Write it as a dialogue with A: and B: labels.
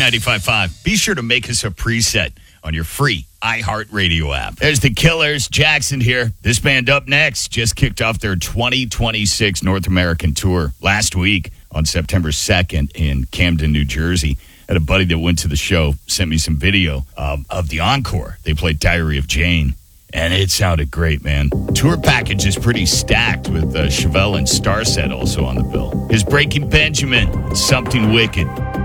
A: 95.5. Be sure to make us a preset on your free iHeartRadio app. There's the Killers. Jackson here. This band up next just kicked off their 2026 North American tour last week on September 2nd in Camden, New Jersey. I had a buddy that went to the show, sent me some video of the encore. They played Diary of Jane, and it sounded great, man. Tour package is pretty stacked with Chevelle and Starset also on the bill. Here's Breaking Benjamin, Something Wicked.